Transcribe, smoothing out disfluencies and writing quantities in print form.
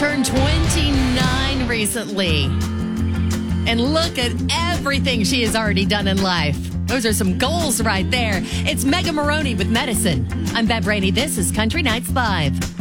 turned 29 recently. And look at everything she has already done in life. Those are some goals right there. It's Mega Maroney with Medicine. I'm Bev Rainey. This is Country Nights Live.